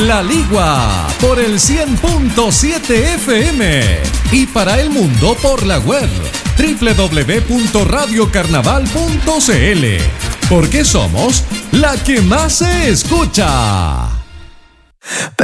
La Ligua por el 100.7 FM y para el mundo por la web www.radiocarnaval.cl, porque somos la que más se escucha.